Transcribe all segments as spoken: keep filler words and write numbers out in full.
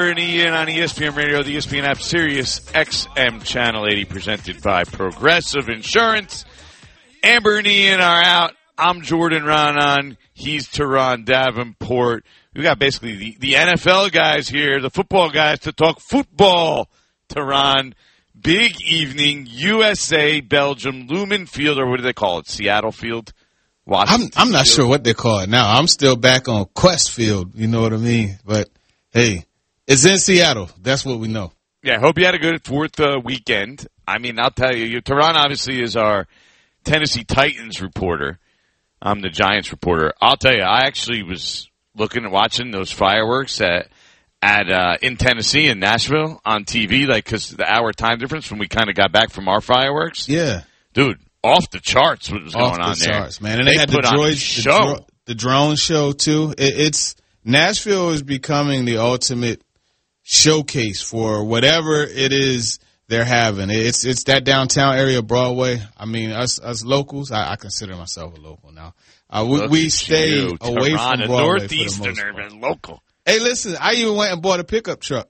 Amber and Ian on E S P N Radio, the E S P N app, Sirius X M Channel eighty, presented by Progressive Insurance. Amber and Ian are out. I'm Jordan Raanan. He's Teron Davenport. We got basically the, the N F L guys here, the football guys, to talk football. Teron, big evening, U S A, Belgium, Lumen Field, or what do they call it, Seattle Field? I'm, I'm not sure what they call it now. I'm still back on Quest Field, you know what I mean? But, hey, it's in Seattle. That's what we know. Yeah, hope you had a good fourth uh, weekend. I mean, I'll tell you, Teron obviously is our Tennessee Titans reporter. I'm the Giants reporter. I'll tell you, I actually was looking at watching those fireworks at at uh, in Tennessee in Nashville on T V, like because the hour time difference when we kind of got back from our fireworks. Yeah, dude, off the charts what was off going on the there, charts, man. And they, they had the, droids, the, dro- the drone show too. It, it's Nashville is becoming the ultimate showcase for whatever it is they're having. It's it's that downtown area, Broadway. I mean, us us locals. I, I consider myself a local now. Uh, we, we stay you, away Teron, from Broadway Northeasterner, for the most part. Local. Hey, listen, I even went and bought a pickup truck.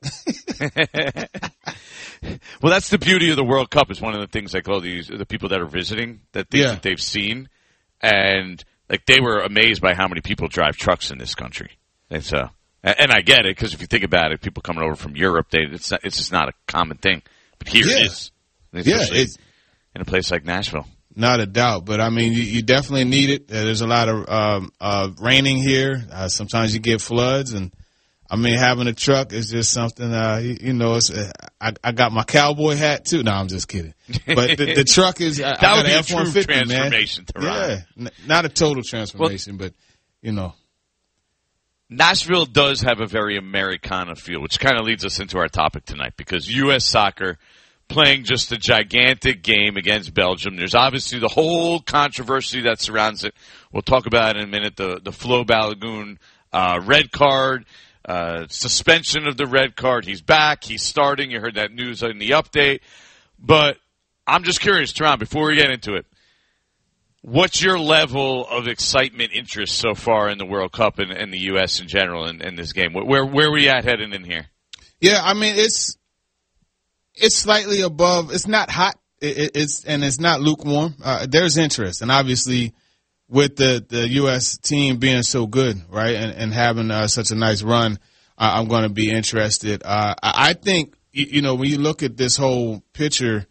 Well, that's the beauty of the World Cup. Is one of the things like all these the people that are visiting that things Yeah. that they've seen, and like they were amazed by how many people drive trucks in this country. And so, and I get it because if you think about it, people coming over from Europe, they it's not, it's just not a common thing. But here Yeah. it is, Yeah, especially it's in a place like Nashville. not a doubt. But I mean, you, you definitely need it. Uh, There's a lot of um, uh, raining here. Uh, sometimes you get floods, and I mean, having a truck is just something. Uh, you, you know, it's. Uh, I, I got my cowboy hat too. No, I'm just kidding. But the, the truck is. I, That I would got be an a F one true fifty, man. transformation, Teron. Yeah, N- not a total transformation, but you know. Nashville does have a very Americana feel, which kind of leads us into our topic tonight because U S soccer playing just a gigantic game against Belgium. There's obviously the whole controversy that surrounds it. We'll talk about it in a minute. The the Flo Balogun uh, red card, uh, suspension of the red card. He's back. He's starting. You heard that news in the update. But I'm just curious, Teron, before we get into it, what's your level of excitement, interest so far in the World Cup and, and the U S in general in, in this game? Where where are we at heading in here? Yeah, I mean it's it's slightly above. It's not hot. It, it, it's and it's not lukewarm. Uh, there's interest, and obviously with the, the U S team being so good, right, and, and having uh, such a nice run, uh, I'm going to be interested. Uh, I, I think you, you know when you look at this whole picture.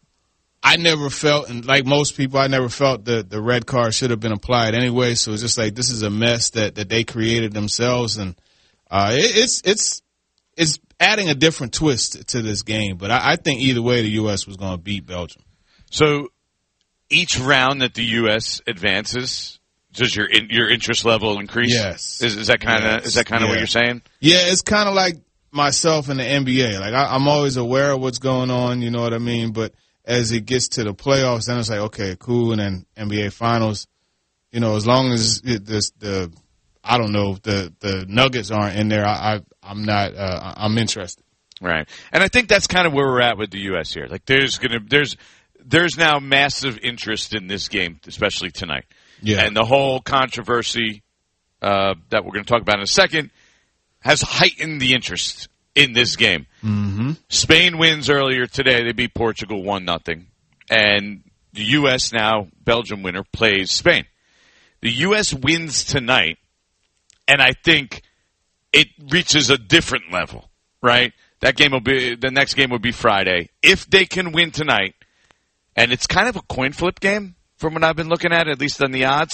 I never felt, and like most people, I never felt that the red card should have been applied anyway. So it's just like this is a mess that, that they created themselves, and uh, it, it's it's it's adding a different twist to this game. But I, I think either way, the U S was going to beat Belgium. So each round that the U S advances, does your in, your interest level increase? Yes. Is, is that kind of Yes. is that kind of Yeah. what you're saying? Yeah, it's kind of like myself in the N B A. Like I, I'm always aware of what's going on. You know what I mean? But as it gets to the playoffs, then it's like, okay, cool, and then N B A Finals, you know, as long as it, this, the, I don't know, the, the Nuggets aren't in there, I, I I'm not, uh, I'm interested. Right, and I think that's kind of where we're at with the U S here. Like, there's gonna, there's, there's now massive interest in this game, especially tonight. Yeah, and the whole controversy uh, that we're going to talk about in a second has heightened the interest in this game. Mm-hmm. Spain wins earlier today. They beat Portugal one nothing. And the U S now, Belgium winner, plays Spain. The U S wins tonight, and I think it reaches a different level, right? That game will be, the next game will be Friday. If they can win tonight, and it's kind of a coin flip game from what I've been looking at, at least on the odds,